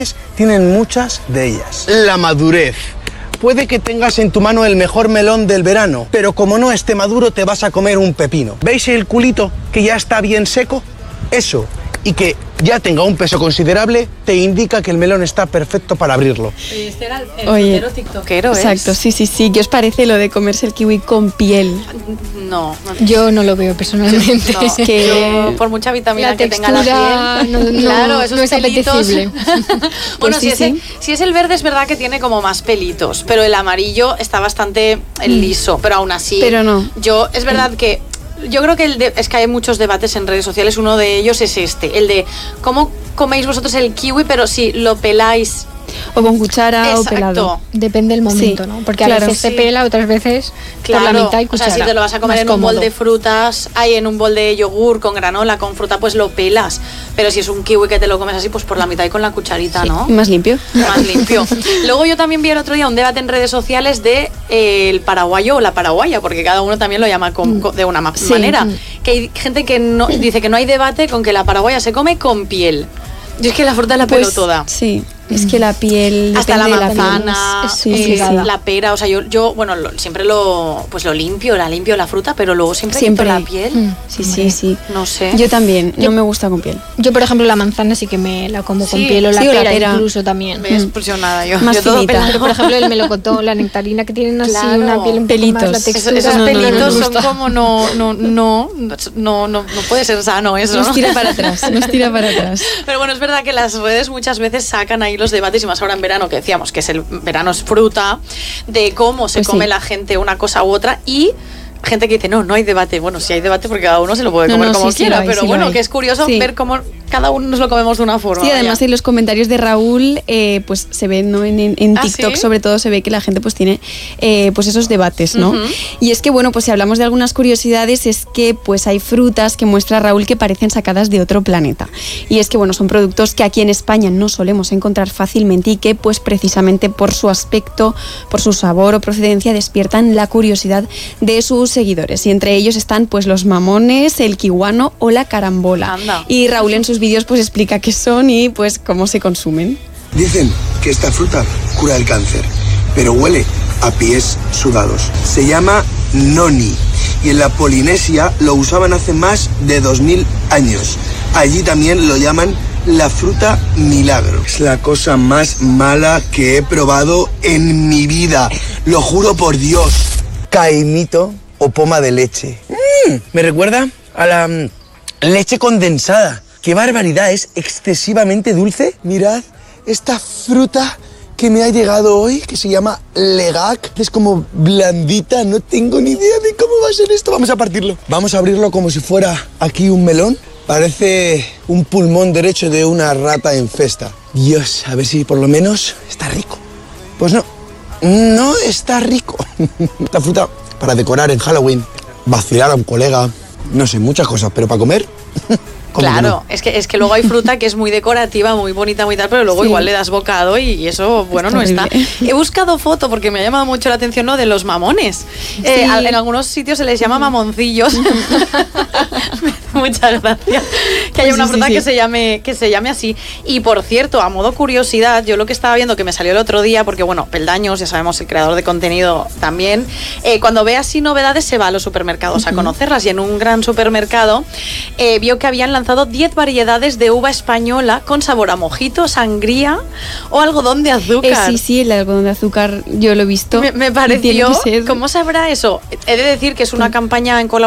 tienen muchas de ellas. La madurez. Puede que tengas en tu mano el mejor melón del verano, pero como no esté maduro te vas a comer un pepino. ¿Veis el culito que ya está bien seco? Eso, y que ya tenga un peso considerable, te indica que el melón está perfecto para abrirlo. Este era el frutero tiktokero, exacto, sí. ¿Qué os parece lo de comerse el kiwi con piel? No. Yo no lo veo personalmente. No, es que yo, por mucha vitamina que tenga la piel, claro, esos no es pelitos. apetecible. Bueno, Pues si es el verde es verdad que tiene como más pelitos, pero el amarillo está bastante liso, pero aún así. Pero no. Es verdad que yo creo que es que hay muchos debates en redes sociales. Uno de ellos es el de cómo coméis vosotros el kiwi, pero si lo peláis o con cuchara o pelado. Depende del momento, ¿no? Porque a veces se pela, otras veces por la mitad y cuchara. O sea, si te lo vas a comer en un bol de frutas, en un bol de yogur con granola, con fruta, pues lo pelas. Pero si es un kiwi que te lo comes así, pues por la mitad y con la cucharita, ¿no? Más limpio. Más limpio. Luego yo también vi el otro día un debate en redes sociales de el paraguayo o la paraguaya, porque cada uno también lo llama de una manera. Que hay gente que no dice que no hay debate con que la paraguaya se come con piel. Yo es que la fruta la pelo toda. Sí. Es que la piel hasta la manzana, la pera, o sea, yo bueno, siempre lo limpio la fruta, pero luego siempre quito la piel. Sí. No sé. Yo también, no me gusta con piel. Yo, por ejemplo, la manzana sí que me la como con piel, o la pera incluso también. ¿Ves? Pues yo nada, yo más todo finita. Pero, por ejemplo, el melocotón, la nectarina que tienen así una piel un pelitos. poco más, la textura. Esos pelitos son como no puede ser sano eso. Nos tira para atrás. Pero bueno, es verdad que las redes muchas veces sacan ahí los debates, y más ahora en verano, que decíamos que el verano es fruta, de cómo se come la gente una cosa u otra, y gente que dice, no hay debate. Bueno, sí hay debate porque cada uno se lo puede comer como quiera, pero bueno, que es curioso ver cómo cada uno nos lo comemos de una forma. Sí, además en los comentarios de Raúl, pues se ve, ¿no? En TikTok, ¿sí? Sobre todo se ve que la gente pues tiene pues esos debates, ¿no? Y es que, bueno, pues si hablamos de algunas curiosidades, es que pues hay frutas que muestra Raúl que parecen sacadas de otro planeta. Y es que, bueno, son productos que aquí en España no solemos encontrar fácilmente y que pues precisamente por su aspecto, por su sabor o procedencia despiertan la curiosidad de sus seguidores. Y entre ellos están pues los mamones, el kiwano o la carambola. Anda. Y Raúl en sus vídeos pues explica qué son y pues cómo se consumen. Dicen que esta fruta cura el cáncer, pero huele a pies sudados. Se llama noni y en la Polinesia lo usaban hace más de 2000 años. Allí también lo llaman la fruta milagro. Es la cosa más mala que he probado en mi vida, lo juro por Dios. Caimito o poma de leche. Me recuerda a la leche condensada. ¡Qué barbaridad! Es excesivamente dulce. Mirad esta fruta que me ha llegado hoy, que se llama legac. Es como blandita, no tengo ni idea de cómo va a ser esto. Vamos a partirlo. Vamos a abrirlo como si fuera aquí un melón. Parece un pulmón derecho de una rata en festa. Dios, a ver si por lo menos está rico. Pues no está rico. Esta fruta para decorar en Halloween, vacilar a un colega, no sé, muchas cosas, pero para comer... Claro, no. es que luego hay fruta que es muy decorativa, muy bonita, muy tal, pero luego igual le das bocado y eso, bueno, no está. He buscado foto porque me ha llamado mucho la atención lo de los mamones. Sí. En algunos sitios se les llama mamoncillos. Muchas gracias. Que haya una fruta que se llame así. Y por cierto, a modo curiosidad, yo lo que estaba viendo que me salió el otro día, porque bueno, Peldaños, ya sabemos, el creador de contenido también, cuando ve así novedades se va a los supermercados a conocerlas, y en un gran supermercado vio que habían lanzado 10 variedades de uva española con sabor a mojito, sangría o algodón de azúcar. Sí, el algodón de azúcar yo lo he visto. Me pareció, ¿cómo sabrá eso? He de decir que es una campaña en colaboración